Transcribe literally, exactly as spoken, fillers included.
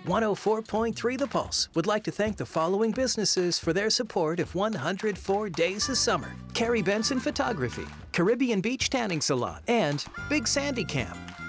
one oh four point three The Pulse would like to thank the following businesses for their support of one hundred four Days of Summer: Carrie Benson Photography, Caribbean Beach Tanning Salon, and Big Sandy Camp.